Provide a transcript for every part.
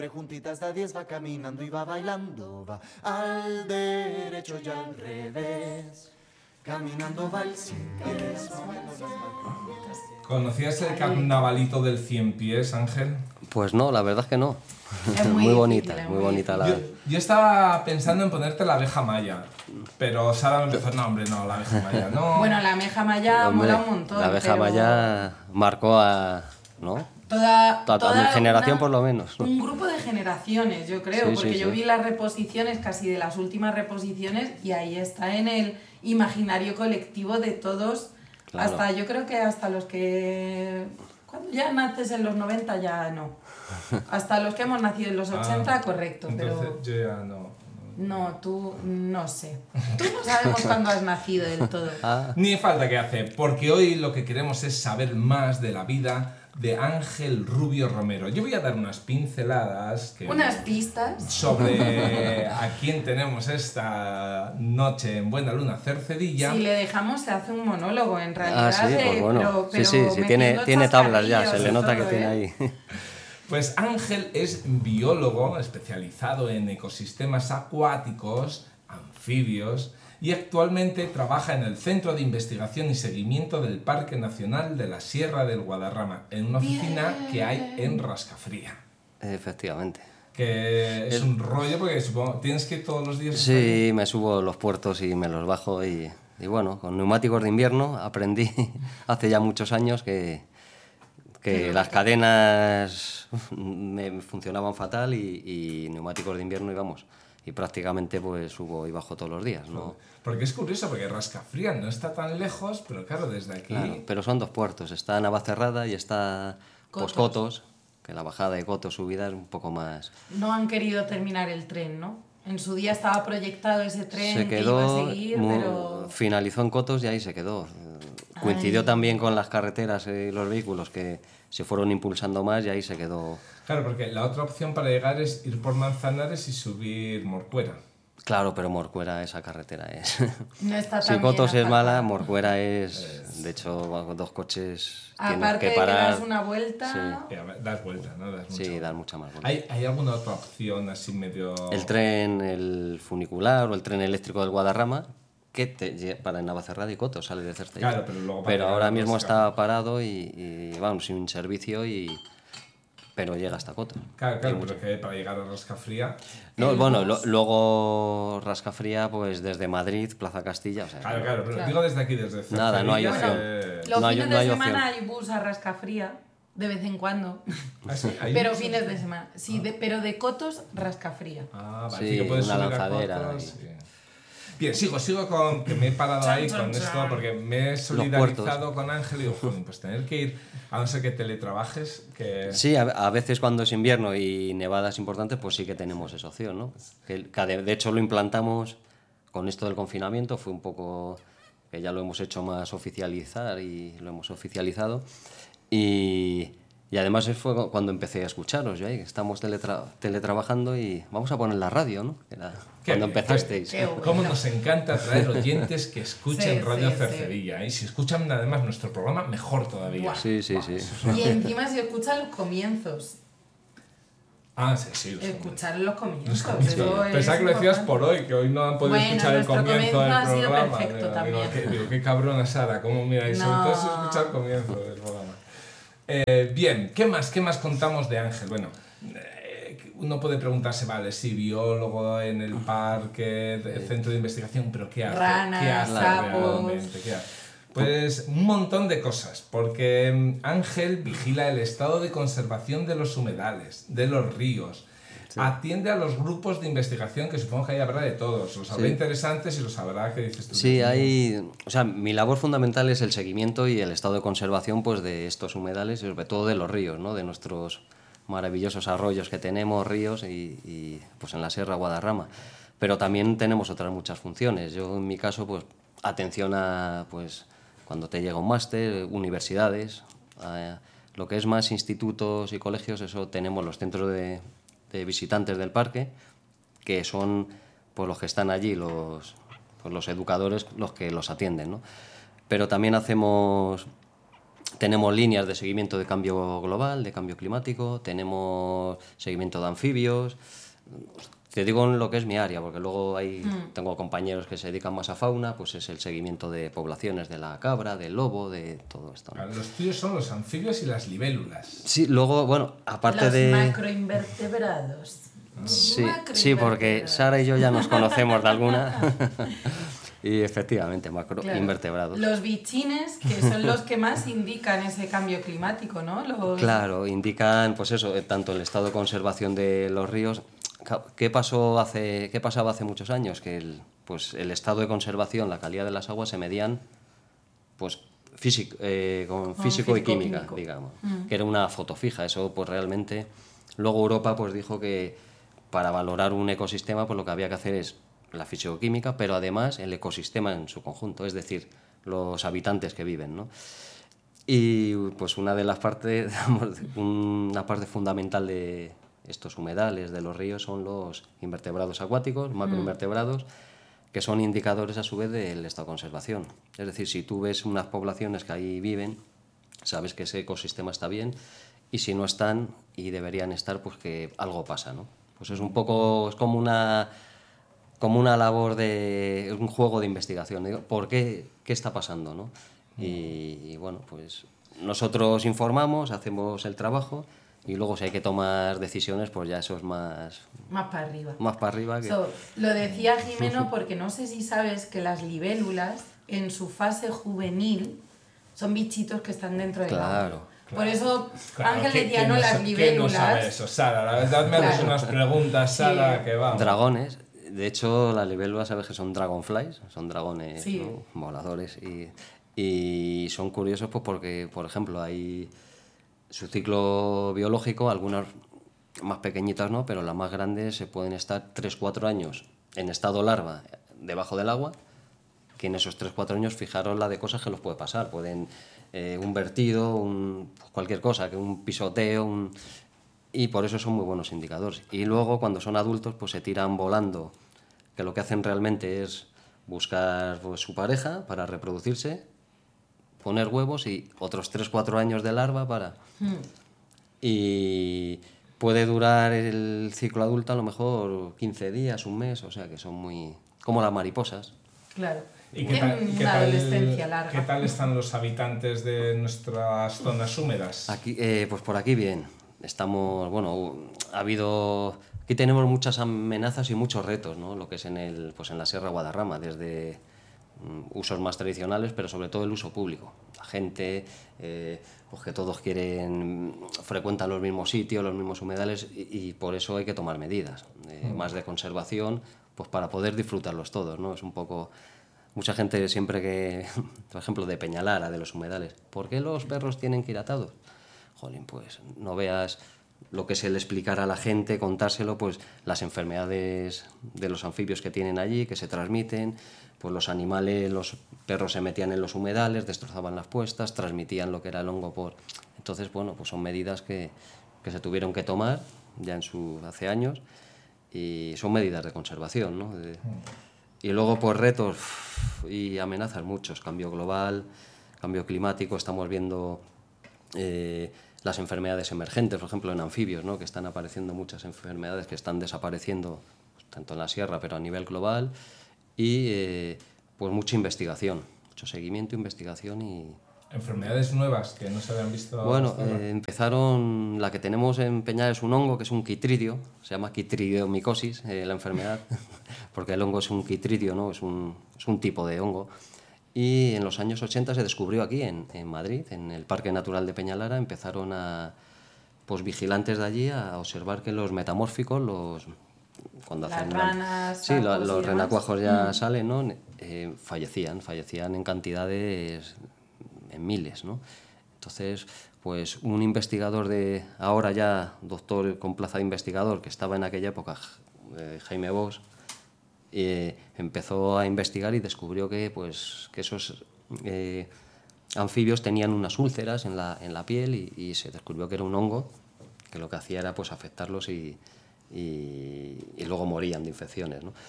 Juntitas de a 10 va caminando y va bailando, va al derecho y al revés. Caminando va el 100 pies, moviendo las manitas. ¿Conocías el carnavalito del 100 pies, Ángel? Pues no, la verdad es que no. Es muy bonita, difícil, muy bonita la... Yo estaba pensando en ponerte la abeja maya, pero Sara me empezó, no hombre, no, la abeja maya, no. Bueno, la abeja maya Hombre, mola un montón. la abeja pero maya marcó a... ¿no? Toda mi generación por lo menos, ¿no? Un grupo de generaciones, yo creo, Sí, porque sí, yo sí. vi las reposiciones, casi de las últimas reposiciones, y ahí está en el imaginario colectivo de todos, Claro. hasta yo creo que hasta los que... Cuando ya naces en los 90 ya no. Hasta los que hemos nacido en los 80, correcto, Entonces pero... yo ya no. No, tú no sé. Tú no sabemos cuándo has nacido del todo. Ni falta que hace, porque hoy lo que queremos es saber más de la vida de Ángel Rubio Romero. Yo voy a dar unas pinceladas Unas pistas. sobre a quién tenemos esta noche en Buena Luna Cercedilla. Si le dejamos se hace un monólogo en realidad. Sí, pues bueno. pero sí, tiene metiendo tablas ya, se chascarrillos le y nota que todo, tiene ¿eh? ahí. Pues Ángel es biólogo especializado en ecosistemas acuáticos, anfibios, y actualmente trabaja en el Centro de Investigación y Seguimiento del Parque Nacional de la Sierra del Guadarrama, en una oficina que hay en Rascafría. Efectivamente. Que es un rollo porque supongo tienes que ir todos los días. Sí, me subo los puertos y me los bajo y bueno, con neumáticos de invierno aprendí hace ya muchos años que las cadenas me funcionaban fatal y neumáticos de invierno y prácticamente pues subo y bajo todos los días, ¿no? Porque es curioso, porque Rascafría no está tan lejos, pero claro, desde aquí... Claro, pero son dos puertos, está Navacerrada y está Cotos, que la bajada de Cotos, subida es un poco más... No han querido terminar el tren, ¿no? En su día estaba proyectado ese tren Se que iba a quedó, seguir, pero... finalizó en Cotos y ahí se quedó. Coincidió también con las carreteras y los vehículos que se fueron impulsando más y ahí se quedó. Claro, porque la otra opción para llegar es ir por Manzanares y subir Morcuera. Claro, pero Morcuera, esa carretera es... No está Si tan Cotos bien es mala, aparcada. Morcuera es... De hecho, con dos coches tienes Aparte que de parar. que das una vuelta... Y a ver, das vuelta, ¿no? Das mucha Sí, vuelta. dar mucha más vuelta. ¿Hay alguna otra opción así medio...? El tren, el funicular o el tren eléctrico del Guadarrama, que para Navacerrada y Cotos, sale de Cercedilla. Claro, pero luego para llegar ahora a mismo Rascafría. está parado y vamos, sin servicio pero llega hasta Cotos. Claro, pero que para llegar a Rascafría... No, bueno, luego Rascafría, pues desde Madrid, Plaza Castilla, o sea... Claro, pero digo desde aquí, desde Cercedilla... Nada, no hay opción. Los No hay- fines no hay de opción. semana hay bus a Rascafría, de vez en cuando. ¿Ah, sí? ¿Hay Pero buses? fines de semana. Sí, pero de Cotos, Rascafría. Ah, vale, Sí, sí, que puedes una subir a lanzadera Cotos, y- sí. Bien, sigo con que me he parado ahí con esto porque me he solidarizado con Ángel y digo, "Joder, pues tener que ir, a no ser que teletrabajes, que... Sí, a veces cuando es invierno y nevadas importantes, pues sí que tenemos esa opción, ¿no? Que de hecho lo implantamos con esto del confinamiento, fue un poco que ya lo hemos hecho más oficializar y lo hemos oficializado. Y además fue cuando empecé a escucharos, yo ahí estamos teletrabajando y vamos a poner la radio, ¿no? Que era Qué cuando bien, empezasteis. qué bueno. Cómo nos encanta traer oyentes que escuchen Sí, Radio sí, Cercedilla. Y si escuchan además nuestro programa, mejor todavía. Guau. Sí. Y encima si escuchan los comienzos. Ah, sí. Escuchar los comienzos. Los comienzos. eso es Pensaba que lo decías importante. por hoy, que hoy no han podido Bueno, escuchar el nuestro comienzo del comienzo ha sido programa. perfecto también. Digo, qué cabrona Sara, ¿cómo miráis? No. Entonces escuchar el comienzo del programa. Bien, ¿qué más contamos de Ángel? Bueno, uno puede preguntarse, vale, sí, biólogo en el parque, centro de investigación, pero ¿qué hace? Ranas, ¿Qué hace sapos. realmente? ¿Qué hace? Pues un montón de cosas, porque Ángel vigila el estado de conservación de los humedales, de los ríos, atiende a los grupos de investigación, que supongo que ahí habrá de todos, los habrá interesantes y los habrá, ¿qué dices tú? Sí, o sea, mi labor fundamental es el seguimiento y el estado de conservación pues, de estos humedales y sobre todo de los ríos, ¿no? De nuestros maravillosos arroyos que tenemos, ríos y pues en la Sierra Guadarrama. Pero también tenemos otras muchas funciones. Yo en mi caso, pues atención a pues cuando te llega un máster, universidades, lo que es más institutos y colegios, eso tenemos los centros de visitantes del parque, que son pues, los que están allí, los educadores, los que los atienden, ¿no? Pero también hacemos tenemos líneas de seguimiento de cambio global, de cambio climático, tenemos seguimiento de anfibios. Te digo en lo que es mi área, porque luego tengo compañeros que se dedican más a fauna, pues es el seguimiento de poblaciones de la cabra, del lobo, de todo esto, ¿no? Los tuyos son los anfibios y las libélulas. Sí, luego, bueno, aparte Los de... macroinvertebrados. Sí, porque Sara y yo ya nos conocemos de alguna. Y efectivamente, macroinvertebrados. Claro. Los bichines, que son los que más indican ese cambio climático, ¿no? Claro, indican, pues eso, tanto el estado de conservación de los ríos. ¿Qué pasaba hace muchos años? Que el estado de conservación, la calidad de las aguas se medían pues con físico y química, digamos, que era una foto fija. Eso pues realmente... Luego Europa pues dijo que para valorar un ecosistema pues lo que había que hacer es la físico-química, pero además el ecosistema en su conjunto, es decir, los habitantes que viven, ¿no? Y pues una de las partes, una parte fundamental de estos humedales de los ríos son los invertebrados acuáticos, macroinvertebrados, que son indicadores a su vez del estado de conservación. Es decir, si tú ves unas poblaciones que ahí viven, sabes que ese ecosistema está bien, y si no están y deberían estar, pues que algo pasa, ¿no? Pues es un poco, es como una labor de un juego de investigación, ¿no? ¿Por qué está pasando, no? Y bueno, pues nosotros informamos, hacemos el trabajo y luego si hay que tomar decisiones, pues ya eso es más para arriba. Más para arriba. Lo decía Jimeno porque no sé si sabes que las libélulas en su fase juvenil son bichitos que están dentro del agua. Por eso Ángel decía, no, las libélulas... ¿Qué no sabe eso, Sara? La verdad me haces unas preguntas, Sara, sí. Que vamos. Dragones. De hecho, las libélulas sabes que son dragonflies, son dragones, sí, ¿no? Voladores. Y son curiosos pues porque, por ejemplo, hay su ciclo biológico, algunas más pequeñitas no, pero las más grandes se pueden estar 3-4 años en estado larva debajo del agua, que en esos 3-4 años fijaros la de cosas que los puede pasar. Pueden un vertido, cualquier cosa, que un pisoteo, y por eso son muy buenos indicadores. Y luego cuando son adultos pues se tiran volando, que lo que hacen realmente es buscar pues, su pareja para reproducirse, poner huevos y otros 3-4 años de larva para... Y puede durar el ciclo adulto a lo mejor 15 días, un mes, o sea que son muy... como las mariposas. Claro. ¿Y qué tal están los habitantes de nuestras zonas húmedas? Aquí, pues por aquí bien. Estamos, bueno, aquí tenemos muchas amenazas y muchos retos, ¿no? Lo que es en la Sierra Guadarrama, desde usos más tradicionales, pero sobre todo el uso público. La gente, pues que todos frecuentan los mismos sitios, los mismos humedales, y por eso hay que tomar medidas más de conservación, pues para poder disfrutarlos todos, ¿no? Es un poco... Mucha gente siempre que, por ejemplo, de Peñalara, de los humedales, ¿por qué los perros tienen que ir atados? Jolín, pues no veas lo que es el explicar a la gente, contárselo, pues las enfermedades de los anfibios que tienen allí, que se transmiten, pues los animales, los perros se metían en los humedales, destrozaban las puestas, transmitían lo que era el hongo por... Entonces, bueno, pues son medidas que se tuvieron que tomar ya hace años, y son medidas de conservación, ¿no? Y luego, pues retos y amenazas muchos, cambio global, cambio climático, estamos viendo las enfermedades emergentes, por ejemplo, en anfibios, ¿no? Que están apareciendo muchas enfermedades que están desapareciendo, tanto en la sierra, pero a nivel global, y pues mucha investigación, mucho seguimiento, investigación y... ¿Enfermedades nuevas que no se habían visto? Bueno, empezaron, la que tenemos en Peñal es un hongo, que es un quitridio, se llama quitridiomicosis, la enfermedad, porque el hongo es un quitridio, ¿no? Es un tipo de hongo. Y en los años 80 se descubrió aquí, en Madrid, en el Parque Natural de Peñalara, empezaron pues vigilantes de allí a observar que los metamórficos, cuando las hacen ranas, sí, los renacuajos ya salen, ¿no? Fallecían en cantidades, en miles, ¿no? Entonces, pues un investigador ahora ya doctor con plaza de investigador, que estaba en aquella época, Jaime Bosch, empezó a investigar y descubrió que esos anfibios tenían unas úlceras en la piel, y se descubrió que era un hongo que lo que hacía era pues afectarlos y luego morían de infecciones, ¿no?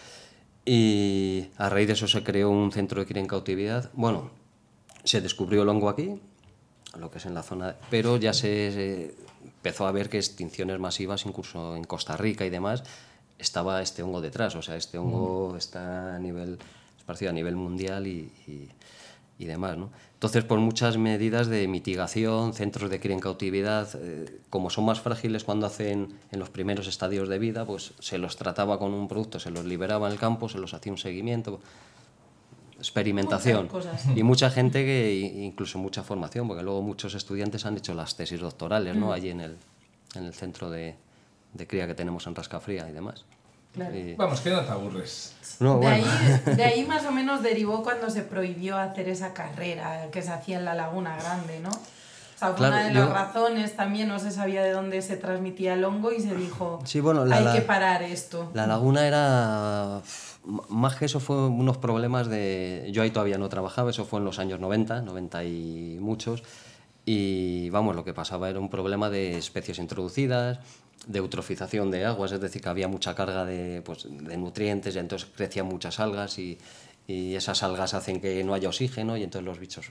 Y a raíz de eso se creó un centro de cría en cautividad. Bueno, se descubrió el hongo aquí, lo que es en la zona, pero ya se empezó a ver que extinciones masivas, incluso en Costa Rica y demás, estaba este hongo detrás, o sea, este hongo está esparcido a nivel mundial y demás, ¿no? Entonces, por muchas medidas de mitigación, centros de cría en cautividad, como son más frágiles cuando hacen en los primeros estadios de vida, pues se los trataba con un producto, se los liberaba en el campo, se los hacía un seguimiento, experimentación. Y mucha gente, incluso mucha formación, porque luego muchos estudiantes han hecho las tesis doctorales, ¿no? Allí en el centro de cría que tenemos en Rascafría y demás. Claro. Vamos, que no te aburres. No, bueno. de ahí más o menos derivó cuando se prohibió hacer esa carrera que se hacía en la Laguna Grande, ¿no? O sea, fue una de las razones también, no se sabía de dónde se transmitía el hongo y se dijo, sí, bueno, hay que parar esto. La laguna era... Más que eso fue unos problemas de... Yo ahí todavía no trabajaba, eso fue en los años 90 y muchos, y vamos, lo que pasaba era un problema de especies introducidas, de eutrofización de aguas, es decir, que había mucha carga de nutrientes y entonces crecían muchas algas y esas algas hacen que no haya oxígeno y entonces los bichos,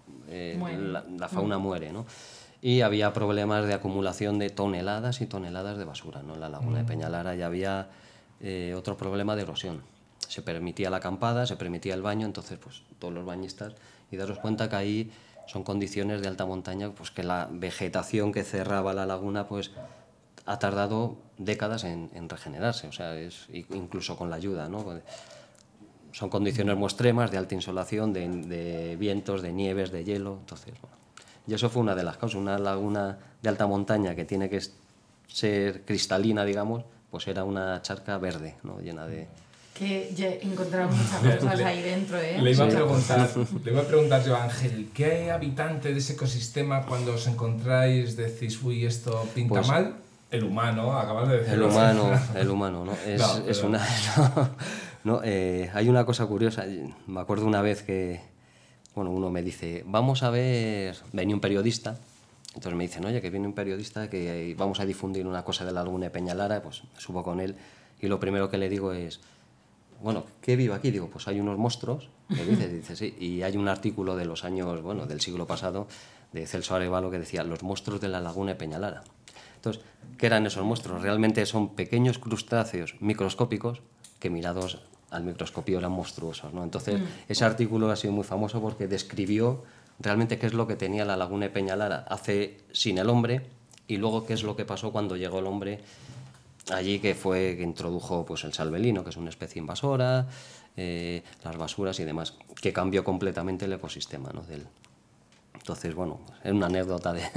la fauna muere, ¿no? Y había problemas de acumulación de toneladas y toneladas de basura, ¿no? En la laguna de Peñalara ya había otro problema de erosión. Se permitía la acampada, se permitía el baño, entonces pues todos los bañistas, y daros cuenta que ahí son condiciones de alta montaña, pues que la vegetación que cerraba la laguna pues ha tardado décadas en regenerarse, o sea, incluso con la ayuda, ¿no? Son condiciones muy extremas de alta insolación, de vientos, de nieves, de hielo, entonces, bueno. Y eso fue una de las causas, una laguna de alta montaña que tiene que ser cristalina, digamos, pues era una charca verde, ¿no? Llena de... Que ya encontraron muchas cosas ahí dentro, ¿eh? Le iba a preguntar yo, Ángel, ¿qué habitante de ese ecosistema cuando os encontráis decís, uy, esto pinta pues, mal? El humano, acabas de decir. El humano, ¿no? Es una... No, hay una cosa curiosa. Me acuerdo una vez que, bueno, uno me dice, vamos a ver... Venía un periodista, entonces me dicen, oye, que viene un periodista, que vamos a difundir una cosa de la laguna de Peñalara, pues subo con él y lo primero que le digo es, bueno, ¿qué vive aquí? Digo, pues hay unos monstruos, dice, sí, y hay un artículo de los años, bueno, del siglo pasado, de Celso Arévalo, que decía, los monstruos de la laguna de Peñalara. Entonces, ¿qué eran esos monstruos? Realmente son pequeños crustáceos microscópicos que mirados al microscopio eran monstruosos, ¿no? Entonces, ese artículo ha sido muy famoso porque describió realmente qué es lo que tenía la laguna de Peñalara hace sin el hombre y luego qué es lo que pasó cuando llegó el hombre allí, que introdujo pues, el salvelino, que es una especie invasora, las basuras y demás, que cambió completamente el ecosistema, ¿no? Entonces, bueno, es una anécdota de...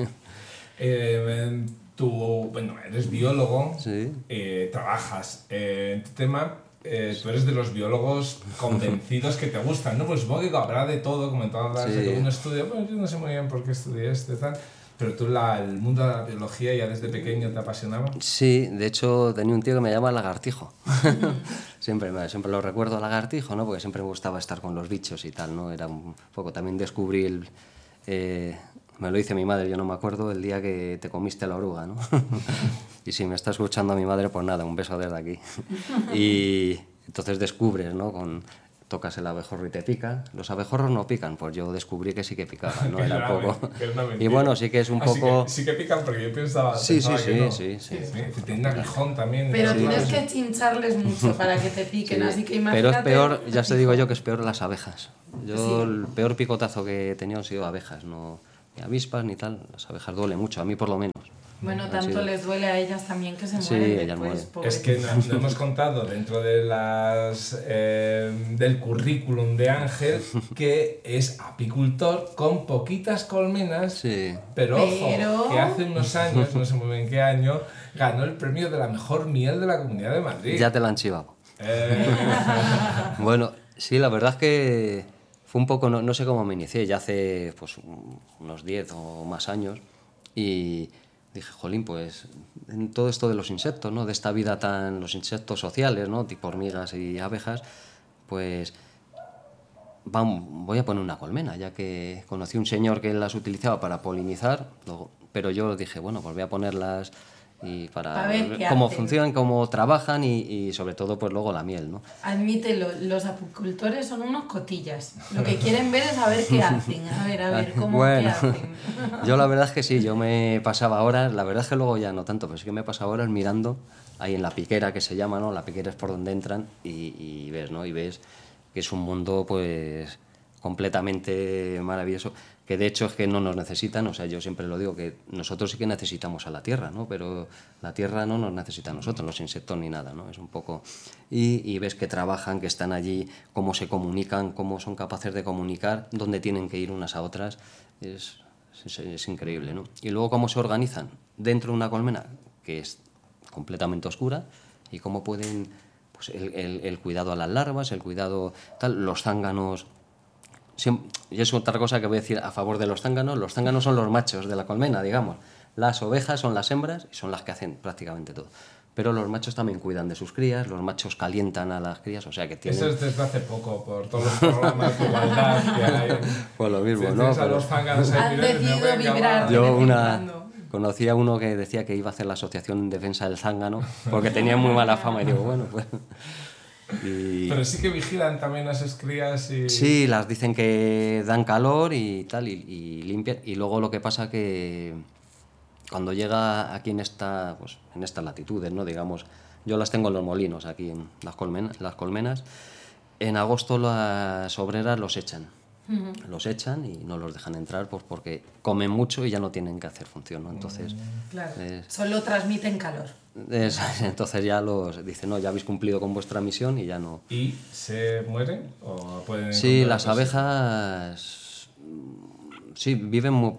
Tú, bueno, eres biólogo, sí. Trabajas en tu tema, tú eres de los biólogos convencidos que te gustan, ¿no? Pues supongo que habrá de todo, como en todas las de un estudio, pues yo no sé muy bien por qué estudié tal, pero tú el mundo de la biología ya desde pequeño te apasionaba. Sí, de hecho tenía un tío que me llama Lagartijo. siempre lo recuerdo Lagartijo, ¿no? Porque siempre me gustaba estar con los bichos y tal, ¿no? Era un poco, también descubrí me lo dice mi madre, yo no me acuerdo, el día que te comiste la oruga, ¿no? Y si me está escuchando mi madre, pues nada, un beso desde aquí. Y entonces descubres, ¿no? Tocas el abejorro y te pica. Los abejorros no pican, pues yo descubrí que sí que picaban, ¿no? Era un poco... Y bueno, sí que es un poco... Sí que pican, porque yo pensaba sí. Tienen aguijón también. Pero tienes que chincharles mucho para que te piquen, así que imagínate... Pero es peor, ya te digo yo que es peor las abejas. El peor picotazo que he tenido han sido abejas, no... Ni avispas ni tal, las abejas duele mucho, a mí por lo menos. Bueno, tanto les duele a ellas también que se mueren ellas después. Mueren. Es que no hemos contado dentro de del currículum de Ángel que es apicultor con poquitas colmenas, pero ojo, que hace unos años, no sé muy bien qué año, ganó el premio de la mejor miel de la Comunidad de Madrid. Ya te la han chivado. Bueno, sí, la verdad es que... Fue un poco, no sé cómo me inicié, ya hace pues, unos 10 o más años, y dije, jolín, pues en todo esto de los insectos, ¿no? De esta vida los insectos sociales, ¿no? Tipo hormigas y abejas, pues voy a poner una colmena, ya que conocí un señor que las utilizaba para polinizar, pero yo dije, bueno, pues voy a ponerlas y para ver cómo hacen. funcionan, cómo trabajan y sobre todo pues luego la miel, ¿no? Admítelo, los apicultores son unos cotillas. Lo que quieren ver es a ver qué hacen, a ver cómo bueno, qué hacen. yo la verdad es que sí, yo me pasaba horas, la verdad es que luego ya no tanto, pero sí que me pasaba horas mirando ahí en la piquera, que se llama, ¿no? La piquera es por donde entran y ves, ¿no? Y ves que es un mundo pues completamente maravilloso, que de hecho es que no nos necesitan, o sea, yo siempre lo digo, que nosotros sí que necesitamos a la tierra, ¿no? Pero la tierra no nos necesita a nosotros, los insectos ni nada, ¿no? Es un poco... Y ves que trabajan, que están allí, cómo se comunican, cómo son capaces de comunicar, dónde tienen que ir unas a otras, es increíble, ¿no? Y luego cómo se organizan dentro de una colmena, que es completamente oscura, y cómo pueden... Pues el cuidado a las larvas, el cuidado... tal, los zánganos... Y es otra cosa que voy a decir a favor de los zánganos son los machos de la colmena, digamos. Las ovejas son las hembras y son las que hacen prácticamente todo. Pero los machos también cuidan de sus crías, los machos calientan a las crías, o sea que tienen... Eso es desde hace poco, por todos los programas de igualdad que hay. Pues lo mismo, Si ¿no? a los zánganos ahí, Han decidido vibrar. Yo conocí a uno que decía que iba a hacer la asociación en defensa del zángano porque tenía muy mala fama y digo, bueno, pues... Pero sí que vigilan también a esas crías y... Sí, las dicen que dan calor y tal, y limpian. Y luego lo que pasa que cuando llega aquí en pues, en estas latitudes, ¿no? Digamos, yo las tengo en los molinos, aquí en las colmenas. En agosto las obreras los echan. Los echan y no los dejan entrar pues porque comen mucho y ya no tienen que hacer función, ¿no? Entonces... Claro, solo transmiten calor. Entonces ya los dicen, no, ya habéis cumplido con vuestra misión y ya no... ¿Y se mueren o pueden...? Sí, las abejas... Sí, viven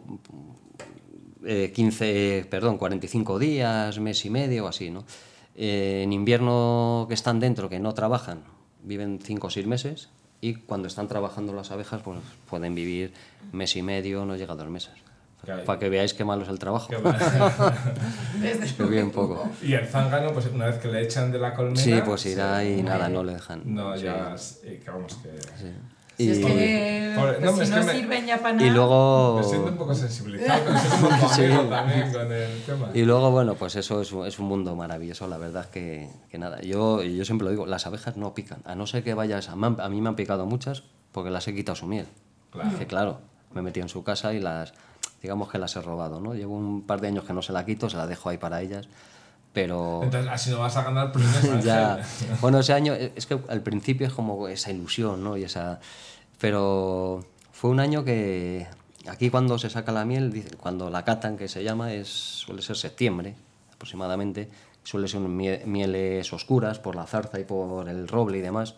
45 días, mes y medio o así, ¿no? En invierno que están dentro, que no trabajan, viven 5 o 6 meses y cuando están trabajando las abejas pues pueden vivir mes y medio, no llega a 2 meses. Claro. Para que veáis qué malo es el trabajo. Desde bien poco. Y el zángano, pues una vez que le echan de la colmena... Sí, pues irá y nada, no le dejan. No, sí. ya... que vamos, que... Sí. Si es que si no sirven ya para nada... Y luego... Me siento un poco sensibilizado, me siento un poco amigo también con el tema. Y luego, bueno, pues eso es un mundo maravilloso, la verdad que nada. Yo siempre lo digo, las abejas no pican, a no ser que vayas... A mí me han picado muchas porque las he quitado su miel. Claro. Que claro, me he metido en su casa y digamos que las he robado, ¿no? Llevo un par de años que no se la quito, se la dejo ahí para ellas, pero... Entonces así no vas a ganar premios. Ya. Bueno, ese año, es que al principio es como esa ilusión, ¿no? Pero fue un año que aquí cuando se saca la miel, cuando la catan, que se llama, suele ser septiembre aproximadamente, suele ser mieles oscuras por la zarza y por el roble y demás,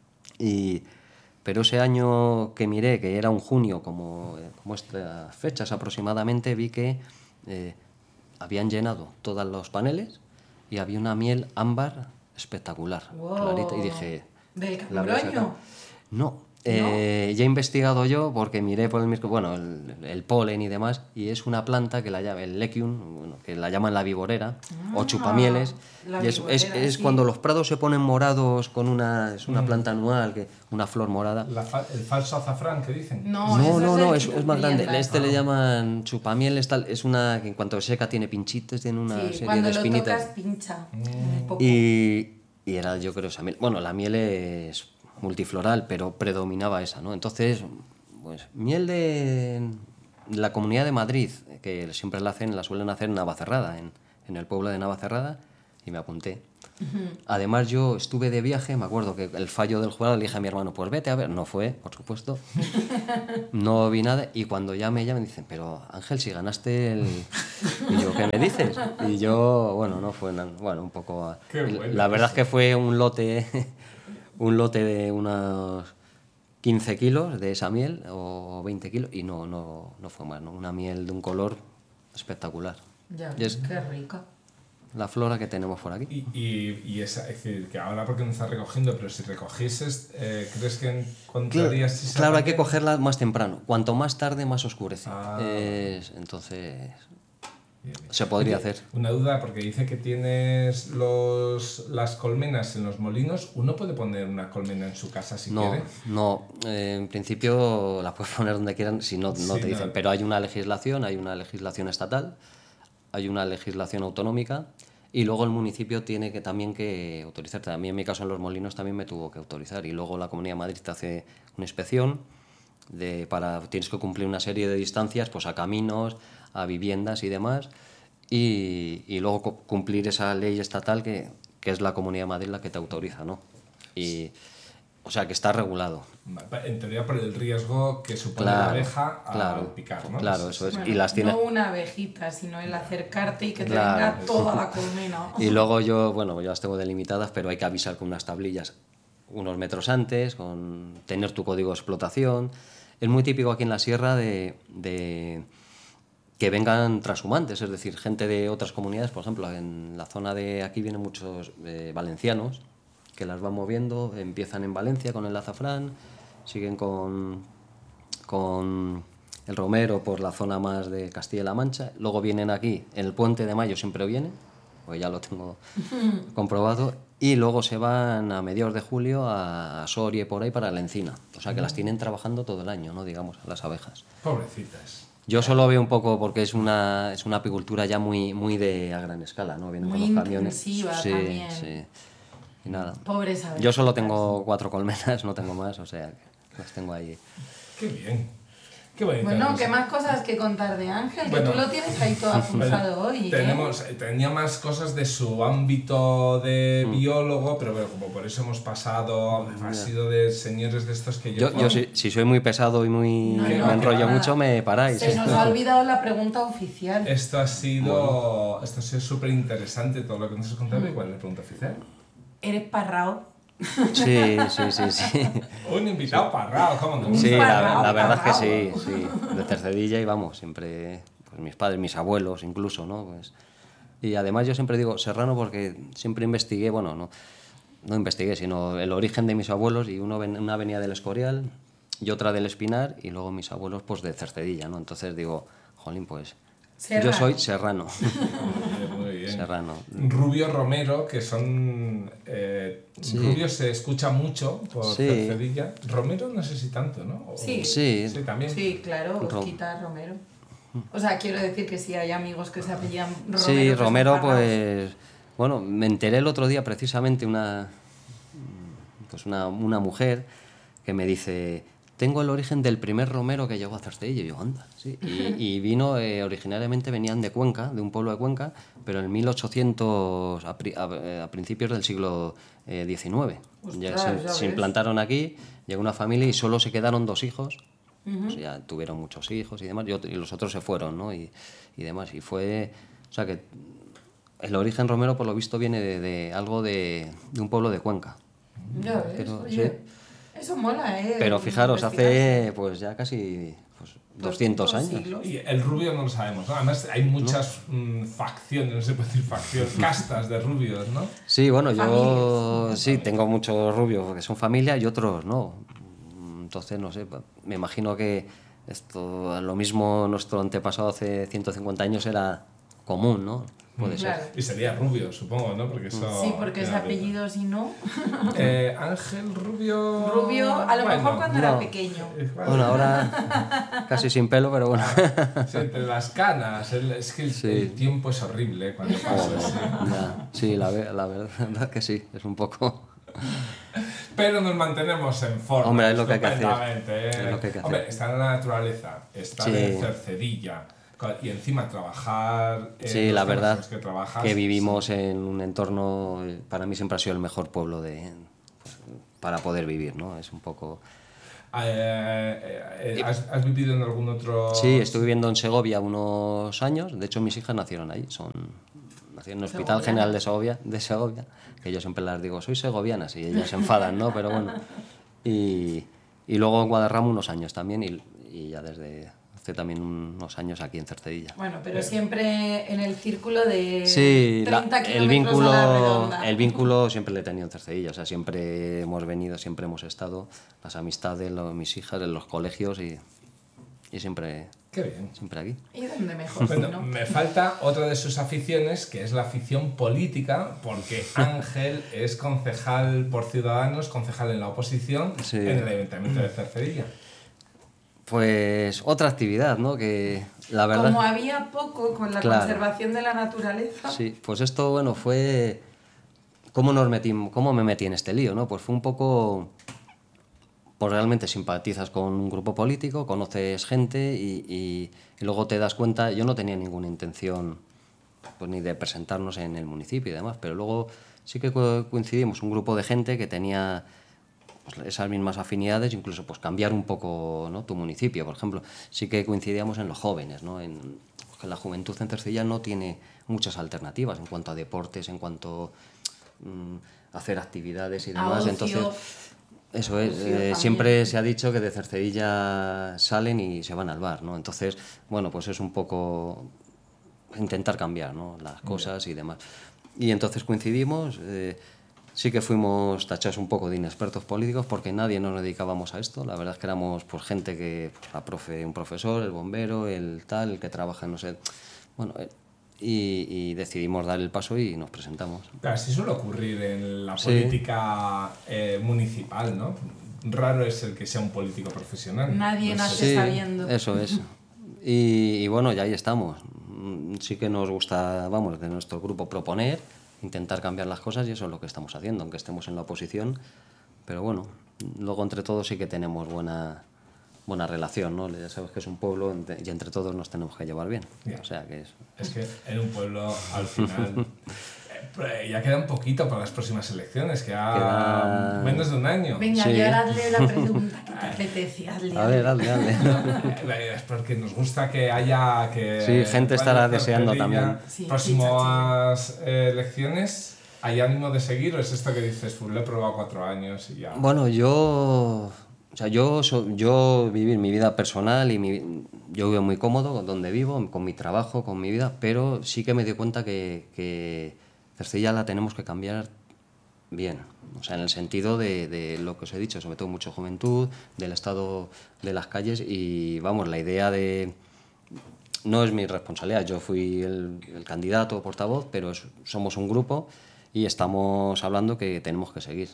pero ese año que miré, que era un junio, como estas fechas aproximadamente, vi que habían llenado todos los paneles y había una miel ámbar espectacular, clarita, y dije... ¿Del cambroño? No. Ya he investigado yo porque miré por el microscopio, bueno, el polen y demás, y es una planta que el lechium, bueno, que la llaman la viborera o chupamieles, y es cuando los prados se ponen morados con es una planta anual, una flor morada. El falso azafrán que dicen. No, es más grande. Le llaman chupamieles, tal, es una que en cuanto seca tiene pinchitos, tiene una serie de espinitas. Cuando lo tocas pincha. Y era, yo creo, esa miel. Bueno, la miel es multifloral, pero predominaba esa, ¿no? Entonces, pues miel de la Comunidad de Madrid, que siempre la suelen hacer en Navacerrada, en el pueblo de Navacerrada, y me apunté. Además, yo estuve de viaje, me acuerdo que el fallo del jurado le dije a mi hermano, pues vete a ver, no fue, por supuesto, no vi nada, y cuando ya me llaman dicen, pero Ángel, si ganaste Y yo, ¿qué me dices? Y yo, bueno, no fue nada, bueno, un poco... La verdad es que fue un lote de unos 15 kilos de esa miel, o 20 kilos, y no fue más, ¿no? Una miel de un color espectacular. Ya, qué rica. La flora que tenemos por aquí. Y es decir, que ahora porque no está recogiendo, pero si recogieses, ¿crees que encontrarías esa Claro, hay que cogerla más temprano. Cuanto más tarde, más oscurece. Entonces... Se podría hacer. Una duda, porque dice que tienes las colmenas en los molinos. ¿Uno puede poner una colmena en su casa si quiere? No, en principio la puedes poner donde quieran si no te dicen. Pero hay una legislación estatal hay una legislación autonómica y luego el municipio tiene que también que autorizarte. A mí en mi caso en Los Molinos también me tuvo que autorizar y luego la Comunidad de Madrid te hace una inspección tienes que cumplir una serie de distancias pues a caminos, a viviendas y demás y luego cumplir esa ley estatal que es la Comunidad de Madrid la que te autoriza, ¿no? O sea, que está regulado. En teoría por el riesgo que supone la abeja al picar, ¿no? Claro, eso es. Bueno, y las tiene... No una abejita, sino el acercarte y que te venga toda la colmena. Y luego yo las tengo delimitadas, pero hay que avisar con unas tablillas unos metros antes, con tener tu código de explotación. Es muy típico aquí en la sierra de que vengan trashumantes, es decir, gente de otras comunidades. Por ejemplo, en la zona de aquí vienen muchos valencianos que las van moviendo, empiezan en Valencia con el azafrán, siguen con el romero por la zona más de Castilla-La Mancha, luego vienen aquí, en el Puente de Mayo siempre vienen, pues ya lo tengo comprobado, y luego se van a mediados de julio a Soria y por ahí para la encina, o sea que las tienen trabajando todo el año, ¿no? Digamos, las abejas. Pobrecitas. Yo solo veo un poco porque es una apicultura ya muy a gran escala, ¿no? Vienen muy con los camiones. Intensiva también. Sí. Y nada. Pobres abejas. Yo solo tengo 4 colmenas, no tengo más, o sea, que las tengo ahí. Qué bien. Qué bonito. Bueno, ¿qué más cosas que contar de Ángel? Que tú lo tienes ahí todo apuntado hoy. Tenía más cosas de su ámbito de biólogo, pero bueno, como por eso hemos pasado, ha sido de señores de estos que yo si soy muy pesado y me enrollo mucho, me paráis. Se nos ha olvidado la pregunta oficial. Esto ha sido súper interesante todo lo que nos has contado. ¿Y cuál es la pregunta oficial? ¿Eres parrao? Sí. Un invitado parrao, ¿cómo no? Sí, la verdad es que sí, de Cercedilla y vamos, siempre, pues mis padres, mis abuelos incluso, ¿no? Pues, y además yo siempre digo serrano porque siempre investigué, bueno, no investigué, sino el origen de mis abuelos y una venía del Escorial y otra del Espinar y luego mis abuelos pues de Cercedilla, ¿no? Entonces digo, jolín, pues yo soy serrano. Muy bien. Serrano. Rubio Romero, que son... Rubio se escucha mucho por Cercedilla. Romero no sé si tanto, ¿no? Sí, también. Sí, claro, Osquita Romero. O sea, quiero decir que sí, hay amigos que se apellidan Romero. Sí, Romero, pues... Bueno, me enteré el otro día precisamente una mujer que me dice... Tengo el origen del primer romero que llegó a Cercedilla. Y yo, anda, sí. Y vino, originariamente venían de Cuenca, de un pueblo de Cuenca, pero en 1800, a principios del siglo XIX. Se implantaron aquí, llegó una familia y solo se quedaron 2 hijos. O sea, ya tuvieron muchos hijos y demás, y los otros se fueron, ¿no? Y demás. Y fue... O sea, que el origen romero, por lo visto, viene de algo de un pueblo de Cuenca. Ya ves, pero, oye... Sí. Eso mola, ¿eh? Pero fijaros, hace pues ya casi 200 años. Siglos. Y el rubio no lo sabemos, ¿no? Además hay muchas facciones, no se puede decir facciones, castas de rubios, ¿no? Sí, bueno, yo sí tengo muchos rubios que son familia y otros no. Entonces, no sé, me imagino que esto, lo mismo nuestro antepasado hace 150 años era común, ¿no? Puede Claro. ser. Y sería rubio, supongo, ¿no? Porque eso Sí, porque ese apellido, si no... Ángel Rubio... Rubio, a lo mejor cuando era pequeño. Bueno, ahora casi sin pelo, pero bueno. Sí, entre las canas, es que el tiempo es horrible cuando pasa. Sí, la verdad que sí, es un poco... Pero nos mantenemos en forma. Hombre, es lo que hay que hacer. Es lo que hay que hacer. Hombre, está en la naturaleza, está en Cercedilla. Y encima trabajar... Sí, la verdad que, trabajas, que vivimos en un entorno... Para mí siempre ha sido el mejor pueblo para poder vivir, ¿no? Es un poco... ¿Has vivido en algún otro...? Sí, estuve viviendo en Segovia unos años. De hecho, mis hijas nacieron ahí. Nacieron en el Hospital General de Segovia, que yo siempre las digo, soy segovianas, y ellas se enfadan, ¿no? Pero bueno. Y luego en Guadarrama unos años también, y ya desde... también unos años aquí en Cercedilla. Bueno, pero siempre en el círculo de 30 kilómetros a la redonda. El vínculo siempre lo he tenido en Cercedilla, o sea, siempre hemos venido, siempre hemos estado, las amistades, mis hijas, en los colegios y siempre... Qué bien. Siempre aquí. ¿Y dónde mejor? Bueno, ¿no? me falta otra de sus aficiones, que es la afición política, porque Ángel es concejal por Ciudadanos, concejal en la oposición en el Ayuntamiento de Cercedilla. Pues otra actividad, ¿no? Que la verdad... Como había poco con la conservación de la naturaleza... Sí, pues esto, bueno, fue... ¿Cómo me metí en este lío, no? Pues fue un poco... Pues realmente simpatizas con un grupo político, conoces gente y luego te das cuenta... Yo no tenía ninguna intención pues, ni de presentarnos en el municipio y demás, pero luego sí que coincidimos un grupo de gente que tenía... esas mismas afinidades, incluso pues cambiar un poco, ¿no? Tu municipio, por ejemplo. Sí que coincidíamos en los jóvenes, ¿no? Que la juventud en Cercilla no tiene muchas alternativas en cuanto a deportes, en cuanto a hacer actividades y demás. Ocio. Entonces, eso es, siempre se ha dicho que de Cercedilla salen y se van al bar, ¿no? Entonces, bueno, pues es un poco intentar cambiar, ¿no? Las cosas y demás. Y entonces coincidimos... Sí que fuimos tachados un poco de inexpertos políticos porque nadie nos dedicábamos a esto. La verdad es que éramos pues, gente que, pues, un profesor, el bombero, el que trabaja en no sé... Bueno, y decidimos dar el paso y nos presentamos. Claro, así suele ocurrir en la política municipal, ¿no? Raro es el que sea un político profesional. Nadie nace sabiendo. Eso es. Y bueno, ya ahí estamos. Sí que nos gusta, vamos, de nuestro grupo proponer, intentar cambiar las cosas y eso es lo que estamos haciendo, aunque estemos en la oposición. Pero bueno, luego entre todos sí que tenemos buena relación, ¿no? Ya sabes que es un pueblo y entre todos nos tenemos que llevar bien. Yeah. O sea que es que en un pueblo al final ya queda un poquito para las próximas elecciones, queda menos de un año. Venga, y ahora hazle la pregunta que te apetece. A ver, hazle. Es porque nos gusta que haya... sí, gente estará deseando también. Sí, próximas elecciones, ¿hay ánimo de seguir o es esto que dices, pues lo he probado 4 años y ya? Bueno, yo vivir mi vida personal yo vivo muy cómodo donde vivo, con mi trabajo, con mi vida, pero sí que me di cuenta que Cercilla la tenemos que cambiar bien, o sea, en el sentido de lo que os he dicho, sobre todo mucha juventud, del estado de las calles y vamos, la idea de... No es mi responsabilidad, yo fui el candidato portavoz, pero somos un grupo y estamos hablando que tenemos que seguir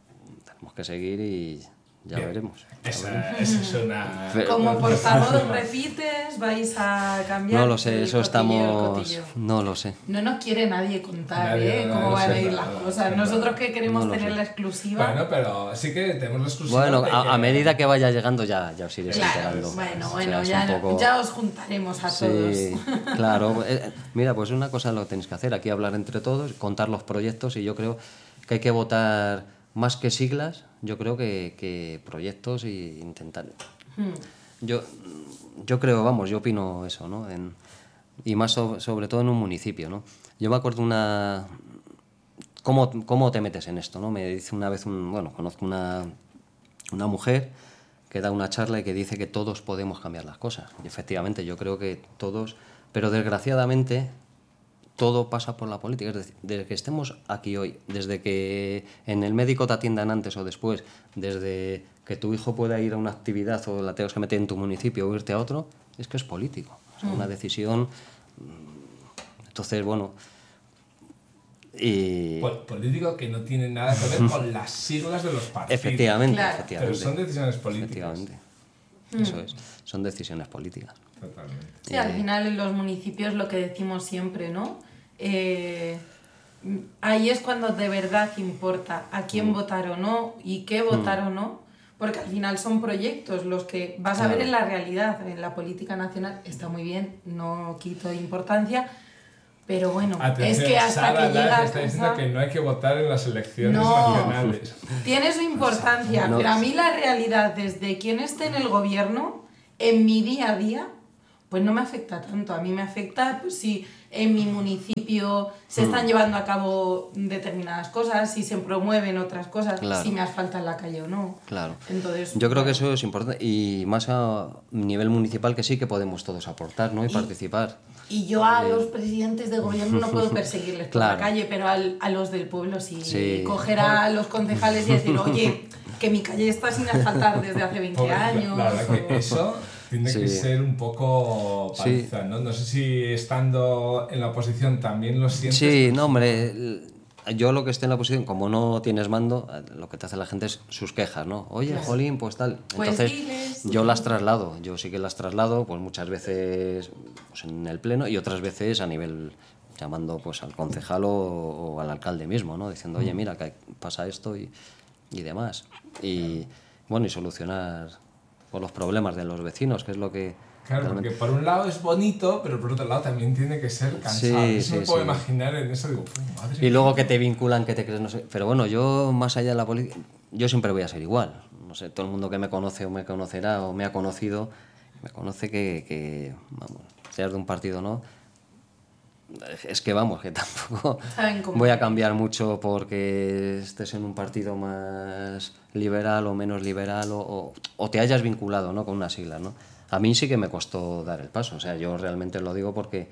y... Ya veremos. Esa es una... Como portavoz repites, vais a cambiar... No lo sé, eso estamos... No lo sé. No nos quiere nadie contar cómo van a ir las cosas. Nosotros que queremos tener la exclusiva... Bueno, pero sí que tenemos la exclusiva. Bueno, a medida que vaya llegando ya os iréis enterando. Bueno, o sea, ya os juntaremos a todos. Sí, claro. Mira, pues una cosa lo tenéis que hacer, aquí hablar entre todos, contar los proyectos y yo creo que hay que votar más que siglas, yo creo que proyectos e intentar... Yo creo, vamos, yo opino eso, ¿no? Y más sobre todo en un municipio, ¿no? Yo me acuerdo ¿Cómo te metes en esto, no? Me dice una vez, conozco una mujer que da una charla y que dice que todos podemos cambiar las cosas. Y efectivamente, yo creo que todos... Pero desgraciadamente... todo pasa por la política, es decir, desde que estemos aquí hoy, desde que en el médico te atiendan antes o después, desde que tu hijo pueda ir a una actividad o la tengas que meter en tu municipio o irte a otro, es que es político, o sea, una decisión. Entonces, bueno... Político que no tiene nada que ver con las siglas de los partidos. Efectivamente, claro. Pero son decisiones políticas. Efectivamente. Eso es, son decisiones políticas. Totalmente. Sí, al final en los municipios lo que decimos siempre, ¿no? Ahí es cuando de verdad importa a quién votar o no y qué votar o no, porque al final son proyectos los que vas a ver en la realidad, en la política nacional está muy bien, no quito importancia, pero bueno, atención, es que hasta Sara que llega está diciendo que no hay que votar en las elecciones nacionales. Tiene su importancia, pero a mí la realidad desde quien esté en el gobierno, en mi día a día, pues no me afecta tanto. A mí me afecta pues, si en mi municipio se están llevando a cabo determinadas cosas, si se promueven otras cosas, si me asfaltan la calle o no. Claro. Entonces, yo creo que eso es importante y más a nivel municipal que sí que podemos todos aportar, ¿no? y participar. Y yo a los presidentes de gobierno no puedo perseguirles por la calle, pero a los del pueblo sí. Coger a los concejales y decir, oye, que mi calle está sin asfaltar desde hace 20 años. La verdad que eso... Tiene que ser un poco paliza, ¿no? No sé si estando en la oposición también lo sientes. Sí, no, hombre, yo lo que esté en la posición, como no tienes mando, lo que te hace la gente es sus quejas, ¿no? Oye, Claro. jolín, pues tal. Pues Entonces, diles. yo las traslado, yo sí que las traslado, pues muchas veces pues, en el pleno y otras veces a nivel llamando pues al concejal o al alcalde mismo, ¿no? Diciendo, oye, mira, que pasa esto y demás. Y bueno, y solucionar pues, los problemas de los vecinos, que es lo que... Claro, realmente... porque por un lado es bonito, pero por otro lado también tiene que ser cansado. Sí, Eso me sí, puedo sí. imaginar en eso, digo, madre Y mía. luego que te vinculan, que te crees, no sé. Pero bueno, yo más allá de la política, yo siempre voy a ser igual. No sé, todo el mundo que me conoce o me conocerá o me ha conocido, me conoce que vamos, seas de un partido o no. Es que vamos, que tampoco Saben cómo voy a es. cambiar mucho porque estés en un partido más liberal o menos liberal o te hayas vinculado, ¿no? Con unas siglas, ¿no? A mí sí que me costó dar el paso. O sea, yo realmente lo digo porque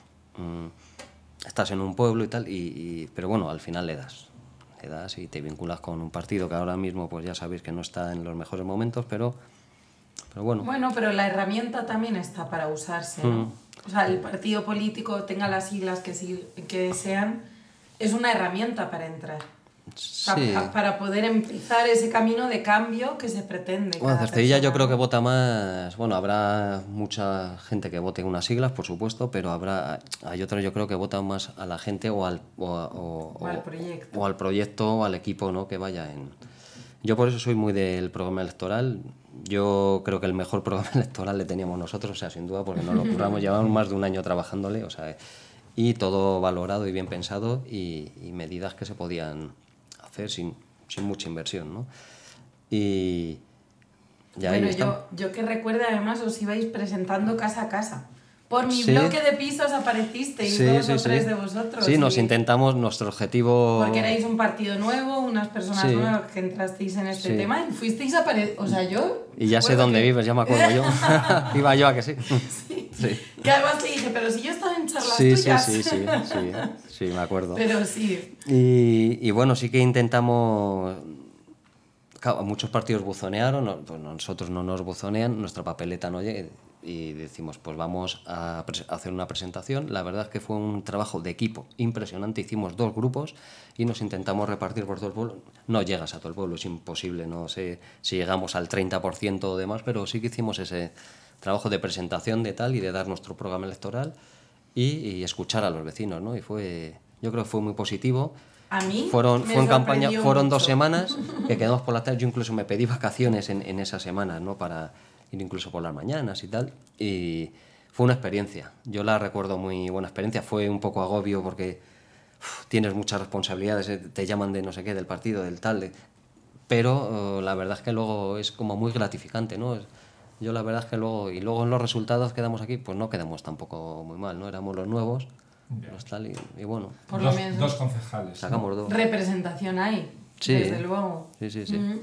estás en un pueblo y tal, pero bueno, al final le das y te vinculas con un partido que ahora mismo pues ya sabéis que no está en los mejores momentos, pero bueno. Bueno, pero la herramienta también está para usarse, ¿no? O sea, el partido político, tenga las siglas que sean, es una herramienta para entrar. Sí. Para poder empezar ese camino de cambio que se pretende. Bueno, cada Cercedilla yo persona, creo ¿no? que vota más... Bueno, habrá mucha gente que vote unas siglas, por supuesto, pero hay otros yo creo que votan más a la gente o al proyecto. o al proyecto o al equipo, ¿no? Que vaya en... Yo por eso soy muy del programa electoral. Yo creo que el mejor programa electoral le teníamos nosotros, o sea, sin duda, porque nos lo curramos, llevamos más de un año trabajándole, o sea, y todo valorado y bien pensado y medidas que se podían hacer sin mucha inversión, ¿no? Y ahí Bueno, estamos. yo que recuerde, además, os ibais presentando casa a casa. Por mi Sí. bloque de pisos aparecisteis dos o tres de vosotros. Sí, nos y- intentamos, nuestro objetivo... Porque erais un partido nuevo, unas personas Sí. nuevas que entrasteis en este Sí. tema y fuisteis a O sea, yo... Y ya sé recuerdo dónde que- vives, ya me acuerdo yo. Iba yo a que sí. Sí. Sí. Que además te dije, pero si yo estaba en charlas Sí, tuyas. sí, me acuerdo. Pero sí. Y bueno, sí que intentamos... Claro, muchos partidos buzonearon, pues nosotros no nos buzonean, nuestra papeleta no llega y decimos, pues vamos a hacer una presentación. La verdad es que fue un trabajo de equipo impresionante, hicimos 2 grupos y nos intentamos repartir por todo el pueblo. No llegas a todo el pueblo, es imposible, no sé si llegamos al 30% o demás, pero sí que hicimos ese trabajo de presentación de tal y de dar nuestro programa electoral y escuchar a los vecinos, ¿no? Y yo creo que fue muy positivo. A mí Fue me en campaña, sorprendió fueron mucho. 2 semanas que quedamos por la tarde. Yo incluso me pedí vacaciones en esas semanas, ¿no? Para ir incluso por las mañanas y tal. Y fue una experiencia. Yo la recuerdo muy buena experiencia. Fue un poco agobio porque tienes muchas responsabilidades, te llaman de no sé qué, del partido, del tal. Pero la verdad es que luego es como muy gratificante, ¿no? Yo la verdad es que luego en los resultados quedamos aquí, pues no quedamos tampoco muy mal, ¿no? Éramos los nuevos, Ya. los tal y bueno, Por lo menos. 2 concejales. sacamos 2. Representación hay, Sí. desde luego. Sí. Mm.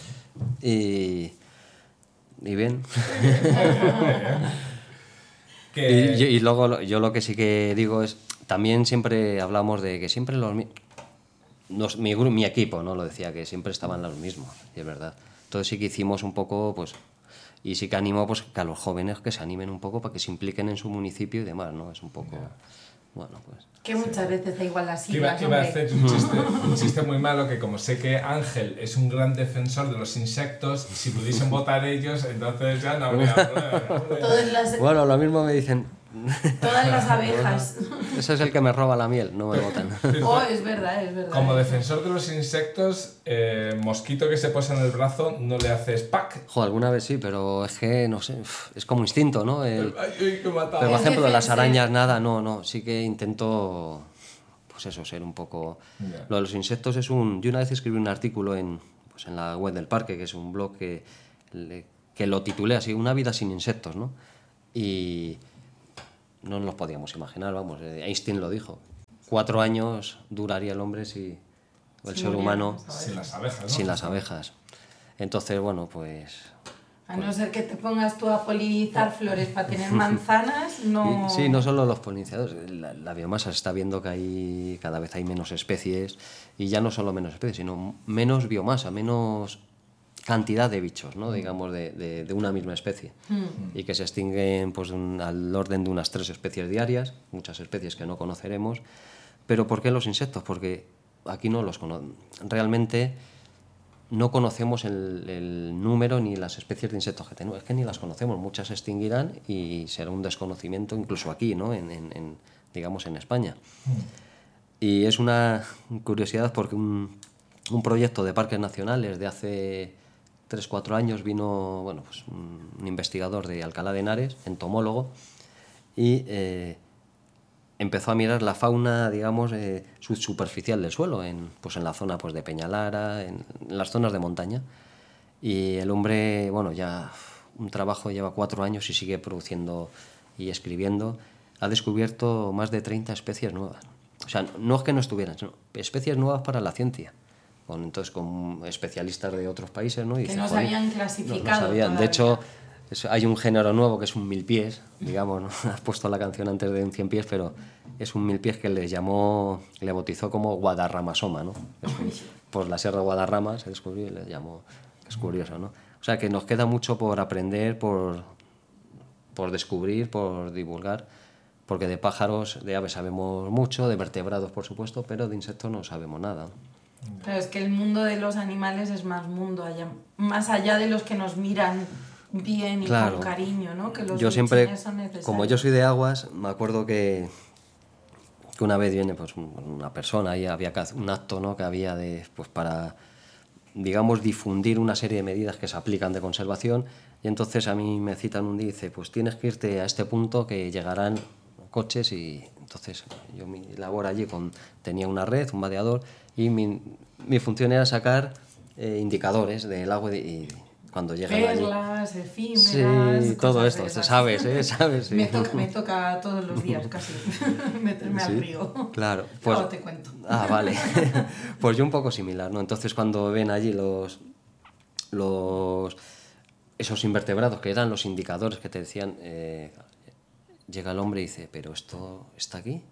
Y bien. Que... Y luego yo lo que sí que digo es, también siempre hablamos de que siempre mi equipo, ¿no? Lo decía, que siempre estaban los mismos, y es verdad. Entonces sí que hicimos un poco, pues, y sí que animo pues, que a los jóvenes que se animen un poco para que se impliquen en su municipio y demás, ¿no? Es un poco, bueno, pues... Que muchas veces da igual las Que iba siglas, a hombre. hacer un chiste muy malo, que como sé que Ángel es un gran defensor de los insectos, si pudiesen votar ellos, entonces ya no habría problema. Bueno, lo mismo me dicen, Todas las abejas. ese es el que me roba la miel, no me votan. Oh, es verdad, es verdad. Como defensor de los insectos, mosquito que se posa en el brazo, no le haces ¡pac! Joder, alguna vez sí, pero es que, no sé, es como instinto, ¿no? ¡Ay, que he matado! Pero, por Es ejemplo, de las defensa. arañas nada, no, sí que intento, pues eso, ser un poco... Ya. Lo de los insectos es un... Yo una vez escribí un artículo en la web del parque, que es un blog que lo titulé así, Una vida sin insectos, ¿no? Y no nos podíamos imaginar, vamos, Einstein lo dijo. 4 años duraría el hombre si... o el Si ser murieran humano las abejas. Sin las abejas, ¿no? sin las abejas. Entonces, bueno, pues... A no ser que te pongas tú a polinizar flores para tener manzanas, no... Sí, no solo los polinizadores, la biomasa se está viendo que cada vez hay menos especies y ya no solo menos especies, sino menos biomasa, menos cantidad de bichos, ¿no? Digamos, de una misma especie. Y que se extinguen pues, al orden de unas 3 especies diarias, muchas especies que no conoceremos. ¿Pero por qué los insectos? Porque aquí no los conocemos. Realmente no conocemos el número ni las especies de insectos que tenemos. Es que ni las conocemos. Muchas se extinguirán y será un desconocimiento incluso aquí, ¿no? Digamos, en España. Y es una curiosidad porque un proyecto de parques nacionales de hace 3-4 años vino, bueno, pues un investigador de Alcalá de Henares, entomólogo, y empezó a mirar la fauna, digamos, subsuperficial del suelo, pues en la zona pues, de Peñalara, en las zonas de montaña. Y el hombre, bueno, ya un trabajo lleva 4 años y sigue produciendo y escribiendo. Ha descubierto más de 30 especies nuevas. O sea, no es que no estuvieran, sino especies nuevas para la ciencia. Entonces, con especialistas de otros países, ¿no? Y que dice, no se habían clasificado. No sabían. De hecho, hay un género nuevo que es un milpiés, digamos, ¿no? Has puesto la canción antes de un 100 pies, pero es un milpiés que le bautizó como Guadarramasoma, ¿no? Por la Sierra de Guadarrama se descubrió y le llamó. Es curioso, ¿no? O sea, que nos queda mucho por aprender, por descubrir, por divulgar. Porque de pájaros, de aves sabemos mucho, de vertebrados por supuesto, pero de insectos no sabemos nada. Claro, es que el mundo de los animales es más mundo, más allá de los que nos miran bien y con cariño, ¿no? Que los yo siempre, son necesarios. como yo soy de aguas, me acuerdo que una vez viene pues, una persona y había un acto, ¿no? Que había pues, para, digamos, difundir una serie de medidas que se aplican de conservación, y entonces a mí me citan un día y dice, pues tienes que irte a este punto que llegarán coches, y entonces yo mi labor allí tenía una red, un vadeador, y mi función era sacar indicadores del agua y cuando llegan perlas, efímeras, sí, todo esto, sabes, sí. me toca todos los días casi meterme al río. Claro, pues luego te cuento. Ah, vale. Pues yo un poco similar, ¿no? Entonces cuando ven allí esos invertebrados que eran los indicadores que te decían, llega el hombre y dice, ¿pero esto está aquí?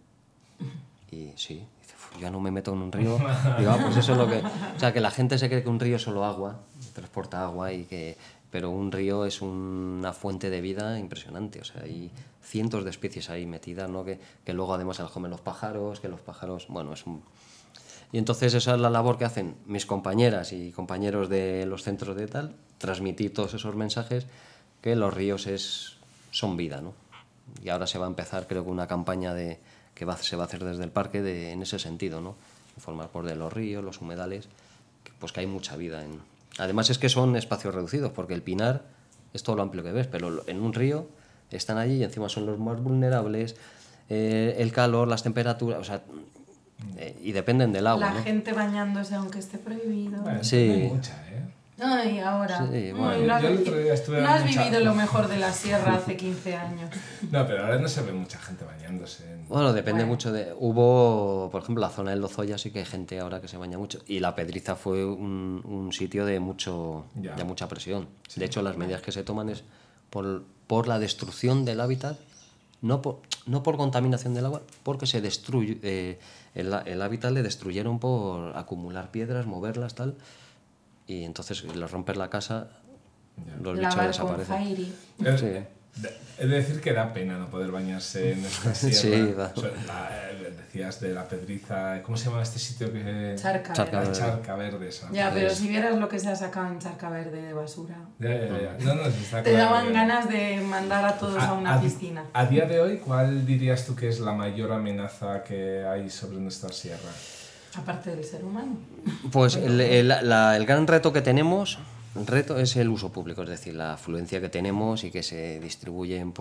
Y sí, dice, yo ya no me meto en un río. Digo, pues eso es lo que... O sea, que la gente se cree que un río es solo agua, transporta agua, pero un río es una fuente de vida impresionante. O sea, hay cientos de especies ahí metidas, ¿no? Que luego además se las comen los pájaros, que los pájaros... Bueno, Y entonces esa es la labor que hacen mis compañeras y compañeros de los centros de tal, transmitir todos esos mensajes, que los ríos son vida, ¿no? Y ahora se va a empezar, creo que una campaña que se va a hacer desde el parque en ese sentido, ¿no? Informar por de los ríos, los humedales, pues que hay mucha vida. Además es que son espacios reducidos, porque el pinar es todo lo amplio que ves, pero en un río están allí y encima son los más vulnerables, el calor, las temperaturas, o sea, y dependen del agua. La gente bañándose aunque esté prohibido. Bueno, sí. No hay mucha, Ay, ahora. Sí, bueno. Yo el otro día estuve no has vivido lo mejor de la sierra hace 15 años. No, pero ahora no se ve mucha gente bañándose. Bueno, depende mucho de... Hubo, por ejemplo, la zona del Lozoya sí que hay gente ahora que se baña mucho. Y la Pedriza fue un sitio de mucha presión. Sí. De hecho, las medidas que se toman es por la destrucción del hábitat, no por contaminación del agua, porque se destruye... el hábitat le destruyeron por acumular piedras, moverlas, tal... Y entonces le rompes la casa, los bichos desaparecen. Sí. Es decir que da pena no poder bañarse en esta sierra. Sí, da. Decías de la Pedriza, ¿cómo se llama este sitio? Charca Verde. Ya, pero si vieras lo que se ha sacado en Charca Verde de basura. Ya. No, está te daban ganas de mandar a todos a una piscina. A día de hoy, ¿cuál dirías tú que es la mayor amenaza que hay sobre nuestra sierra? Aparte del ser humano. Pues el gran reto que tenemos, es el uso público, es decir, la afluencia que tenemos y que se distribuyen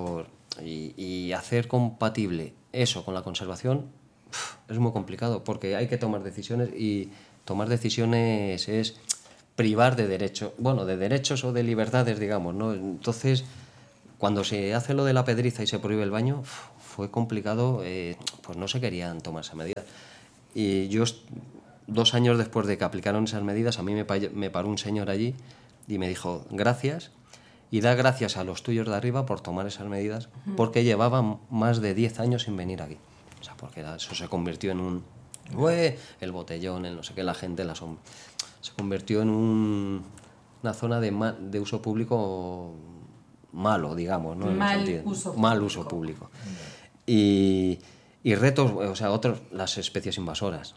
y hacer compatible eso con la conservación es muy complicado, porque hay que tomar decisiones, y tomar decisiones es privar de derechos o de libertades, digamos, ¿no? Entonces, cuando se hace lo de la Pedriza y se prohíbe el baño, fue complicado, pues no se querían tomar esa medida. Y yo, 2 años después de que aplicaron esas medidas, a mí me paró un señor allí y me dijo, gracias, y da gracias a los tuyos de arriba por tomar esas medidas, porque llevaban más de 10 años sin venir aquí. O sea, porque eso se convirtió en el botellón, el no sé qué, la gente, se convirtió en una zona de uso público malo, digamos, ¿no? Mal uso público. Y retos, o sea, las especies invasoras.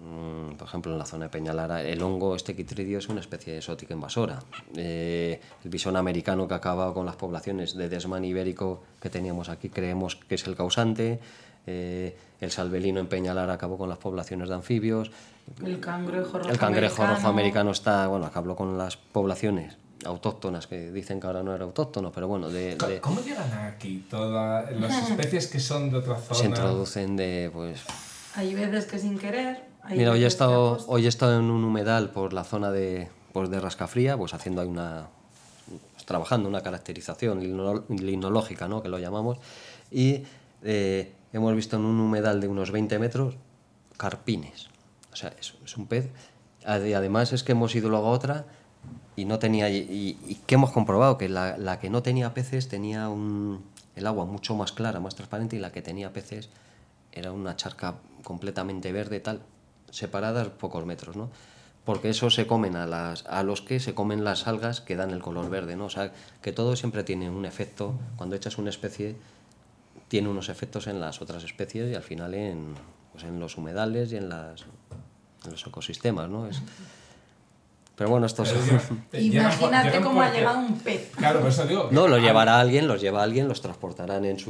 Por ejemplo, en la zona de Peñalara, el hongo Chytridium es una especie exótica invasora. El bisón americano que ha acabado con las poblaciones de desmán ibérico que teníamos aquí, creemos que es el causante. El salvelino en Peñalara acabó con las poblaciones de anfibios. El cangrejo rojo americano está, bueno, acabó con las poblaciones autóctonas, que dicen que ahora no eran autóctonos, pero bueno... ¿Cómo llegan aquí todas las especies que son de otra zona? Se introducen pues... Hay veces que sin querer... Mira, hoy he estado en un humedal por la zona de Rascafría, pues haciendo ahí trabajando una caracterización linológica, ¿no?, que lo llamamos, y hemos visto en un humedal de unos 20 metros carpines. O sea, es un pez. Y además es que hemos ido luego a otra y no tenía... Y que hemos comprobado que la que no tenía peces tenía el agua mucho más clara, más transparente, y la que tenía peces era una charca completamente verde, tal, separadas pocos metros, ¿no? Porque eso se comen a los que se comen las algas que dan el color verde, ¿no? O sea, que todo siempre tiene un efecto. Cuando echas una especie, tiene unos efectos en las otras especies y al final en los humedales y en los ecosistemas, ¿no? Pero bueno, esto es... Imagínate cómo ha llegado un pez. Claro, por eso digo... No, los lleva alguien, los transportarán en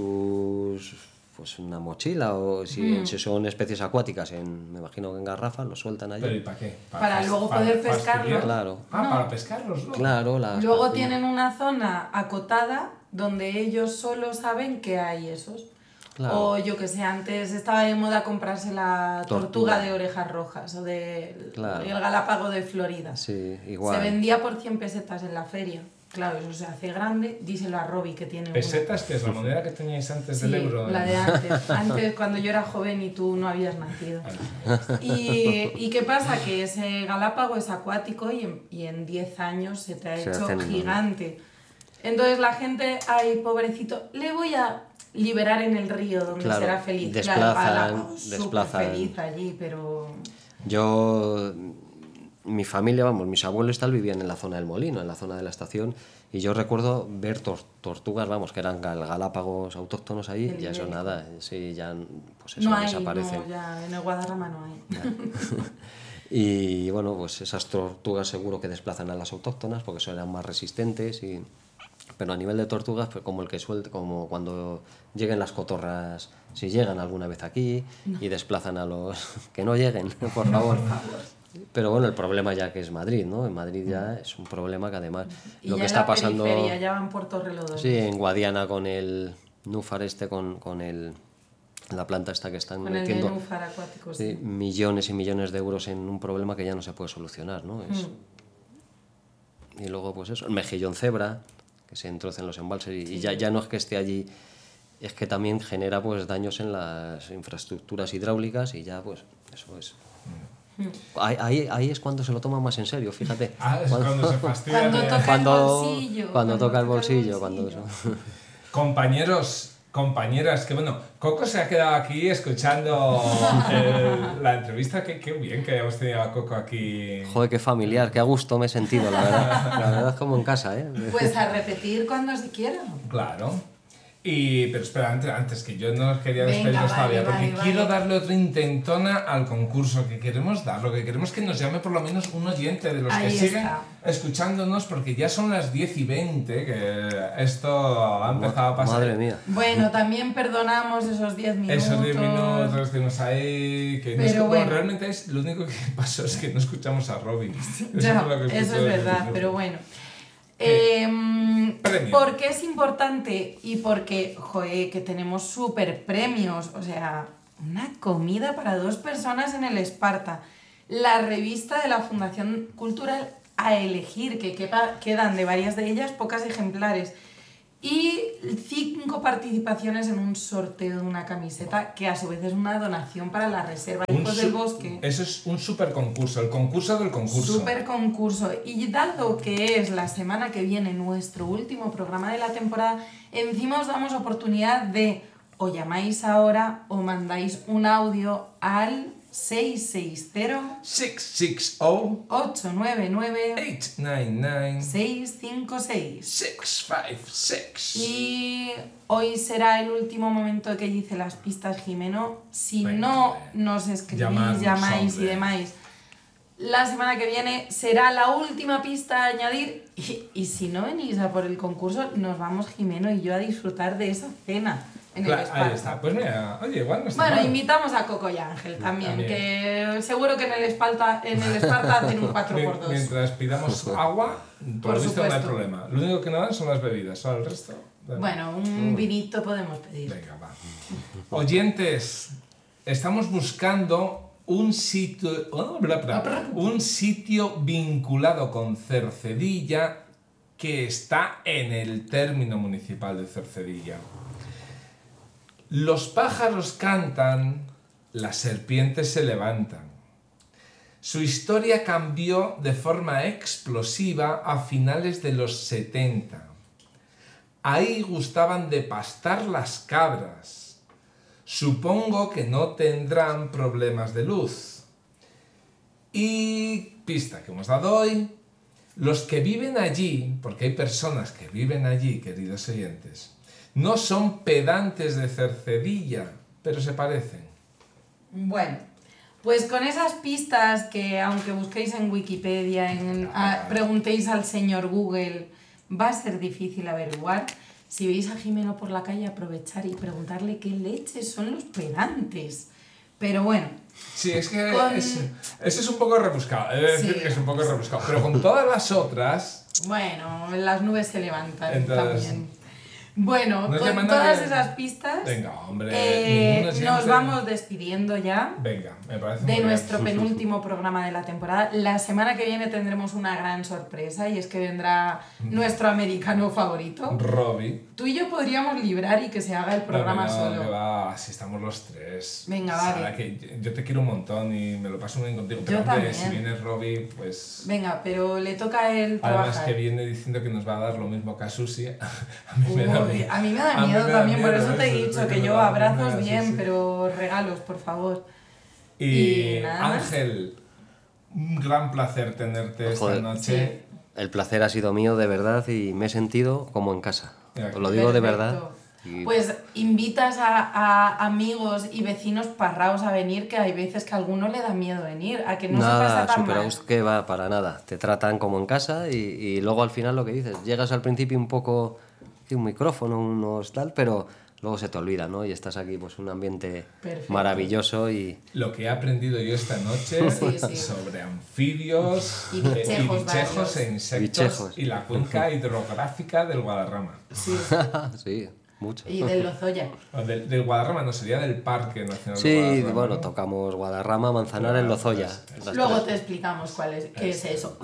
una mochila, o si son especies acuáticas, me imagino que en garrafas, los sueltan allí. ¿Pero y para qué? Para luego poder pescarlos. Claro. Para pescarlos, ¿no? Claro. Luego tienen una zona acotada donde ellos solo saben que hay esos. Claro. O yo que sé, antes estaba de moda comprarse la tortuga de orejas rojas o el galápago de Florida. Sí, igual. Se vendía por 100 pesetas en la feria. Claro, eso se hace grande. Díselo a Robbie, que tiene ¿Pesetas, que es la moneda que teníais antes del euro? La de antes. Antes, cuando yo era joven y tú no habías nacido. ¿Y qué pasa? Que ese galápago es acuático y en 10 años se te ha hecho gigante. Entonces la gente, ay, pobrecito, le voy a liberar en el río donde será feliz. Desplazan. Súper feliz allí, pero... Mi familia, mis abuelos vivían en la zona del Molino, en la zona de la estación, y yo recuerdo ver tortugas, que eran galápagos autóctonos ahí, y eso nada, sí, ya pues eso, no hay, desaparecen. No, ya en el Guadarrama no hay. Y bueno, pues esas tortugas seguro que desplazan a las autóctonas, porque son más resistentes, pero a nivel de tortugas, pues como cuando lleguen las cotorras, si llegan alguna vez aquí, y desplazan a los... que no lleguen, por favor. Pero bueno, el problema ya que es Madrid, ¿no? En Madrid ya es un problema que además y lo ya que está pasando... periferia, ya van por Torrelodones. Sí, en Guadiana con el núfar con la planta esta que están metiendo... Con el núfar acuático, sí. Millones y millones de euros en un problema que ya no se puede solucionar, ¿no? Y luego, pues eso, el mejillón cebra, que se introduce en los embalses y ya no es que esté allí, es que también genera pues daños en las infraestructuras hidráulicas y ya pues eso es... Ahí es cuando se lo toma más en serio, fíjate. Es cuando se fastidia. Cuando toca el bolsillo. Compañeras, que bueno, Coco se ha quedado aquí escuchando la entrevista. Qué bien que hayamos tenido a Coco aquí. Joder, qué familiar, qué a gusto me he sentido, la verdad. La verdad es como en casa, ¿eh? Pues a repetir cuando se quiera. Claro. Pero espera, antes que yo no quería despedirnos todavía, porque quiero darle otra intentona al concurso que queremos dar. Lo que queremos es que nos llame por lo menos un oyente de los que siguen escuchándonos, porque ya son las 10:20, que esto ha empezado a pasar. Madre mía. Bueno, también perdonamos esos 10 minutos. Esos 10 minutos estuvimos ahí. Realmente lo único que pasó es que no escuchamos a Robin. Eso es verdad, pero bueno. Porque es importante y porque, que tenemos súper premios, o sea, una comida para 2 personas en el Esparta, la revista de la Fundación Cultural A Elegir, que quedan de varias de ellas pocas ejemplares, y 5 participaciones en un sorteo de una camiseta que a su vez es una donación para la Reserva Hijos del Bosque. Eso es un super concurso, el concurso del concurso. Super concurso. Y dado que es la semana que viene nuestro último programa de la temporada, encima os damos oportunidad de o llamáis ahora o mandáis un audio al 660 660 899 899 656. 656. Y hoy será el último momento que dice las pistas, Jimeno. Si Venga, no nos escribís, llamáis y hombre. demás, la semana que viene será la última pista a añadir. Y si no venís a por el concurso, nos vamos Jimeno y yo a disfrutar de esa cena en el Esparta. Ahí está. Pues mira, oye, igual no está Bueno, mal. invitamos a Coco y Ángel también, También. que seguro que en el Esparta hacen un 4x2. Mientras pidamos agua, por Por lo visto no hay supuesto. problema. Lo único que no dan son las bebidas, solo el resto. Bueno, un vinito podemos pedir. Venga, va. Oyentes, estamos buscando un sitio vinculado con Cercedilla que está en el término municipal de Cercedilla. Los pájaros cantan, las serpientes se levantan. Su historia cambió de forma explosiva a finales de los 70. Ahí gustaban de pastar las cabras. Supongo que no tendrán problemas de luz. Y pista que hemos dado hoy, los que viven allí, porque hay personas que viven allí, queridos oyentes, no son pedantes de Cercedilla, pero se parecen. Bueno, pues con esas pistas que aunque busquéis en Wikipedia, preguntéis al señor Google, va a ser difícil averiguar. Si veis a Jimeno por la calle, aprovechar y preguntarle qué leches son los pedantes. Pero bueno. Sí, es que Con- ese es un poco rebuscado, he de decir Sí. que es un poco rebuscado, pero con todas las otras... Bueno, las nubes se levantan Entonces, también. Bueno, ¿no con llama todas nadie? esas pistas, Venga, hombre, ningún oyente- nos vamos despidiendo ya Venga, me parece muy de bien. nuestro penúltimo programa de la temporada. La semana que viene tendremos una gran sorpresa y es que vendrá nuestro americano favorito. Robbie. Tú y yo podríamos librar y que se haga el programa No, solo. que va, si estamos los tres. Venga, Sara, vale. que yo te quiero un montón y me lo paso muy bien contigo. Pero Yo hombre, también. si viene Robbie, pues... Venga, pero le toca a él Además trabajar. que viene diciendo que nos va a dar lo mismo que a Susi. A mí me da Uy, miedo. a mí me da A mí miedo me da también, por miedo eso te he eso, dicho es que me yo da abrazos miedo, bien, sí. pero regalos, por favor. Y Y nada más. Ángel, un gran placer tenerte esta Joder. noche. El placer ha sido mío, de verdad, y me he sentido como en casa. Mira, Os lo digo de Perfecto. verdad. Y- Pues invitas a amigos y vecinos parraos a venir, que hay veces que a alguno le da miedo venir, a que no se Nada, pasa tan súper a mal. gusto, que va para nada. Te tratan como en casa y luego al final lo que dices, llegas al principio un poco, que un micrófono, unos tal, pero luego se te olvida, ¿no? Y estás aquí, pues un ambiente Perfecto. maravilloso y Lo que he aprendido yo esta noche Sí, sí. sobre anfibios, Y bichejos varios. e insectos Bichejos. y la cuenca hidrográfica del Guadarrama. Sí, sí, mucho. y del Lozoya. O del Guadarrama, no, sería del Parque Nacional de Sí, Guadarrama. bueno, ¿no? tocamos Guadarrama, Manzanares, Claro, Lozoya. las Luego tres. te explicamos qué es eso.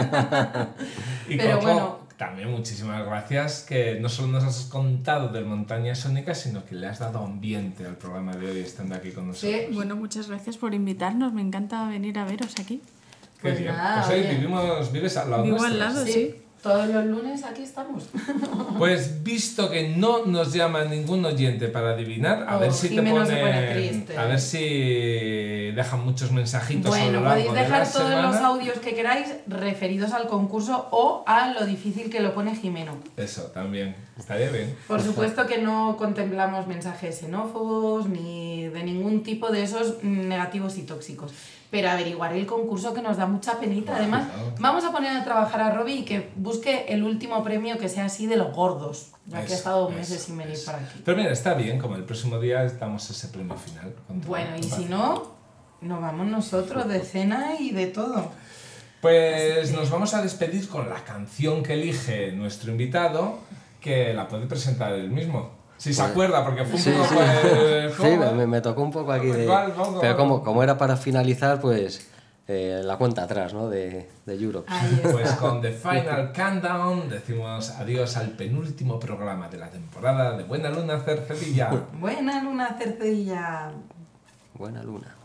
Y Pero Coco, bueno. también muchísimas gracias, que no solo nos has contado del Montaña Sónica, sino que le has dado ambiente al programa de hoy estando aquí con nosotros. Sí. Bueno, muchas gracias por invitarnos. Me encanta venir a veros aquí. Qué Pues bien. nada, Pues ahí oye. vives al lado Vivo al nuestro. lado. Sí, sí. todos los lunes aquí estamos. Pues visto que no nos llama ningún oyente para adivinar, a Oh, ver si te Jimeno se pone, pone triste. a ver si dejan muchos mensajitos a Bueno, lo largo podéis de dejar la todos semana. los audios que queráis referidos al concurso o a lo difícil que lo pone Jimeno. Eso también, estaría bien. Por supuesto que no contemplamos mensajes xenófobos ni de ningún tipo de esos negativos y tóxicos. Pero averiguar el concurso, que nos da mucha penita. Además, Bueno. vamos a poner a trabajar a Robbie y que busque el último premio que sea así de los gordos, ya que ha Eso, estado meses eso, sin venir eso. para aquí. Pero mira, está bien, como el próximo día damos ese premio final. Bueno, y si no, nos vamos nosotros de cena y de todo. Pues nos vamos a despedir con la canción que elige nuestro invitado, que la puede presentar él mismo. Si se acuerda, porque fue un Sí, poco... sí. pues, Sí, ¿cómo? me tocó un poco aquí de... ¿Cuál? ¿Cómo? Pero como era para finalizar, pues la cuenta atrás, ¿no? De Europe. Ahí está. Pues con The Final Countdown decimos adiós al penúltimo programa de la temporada de Buena Luna Cercedilla. Buena luna, Cercedilla. Buena luna.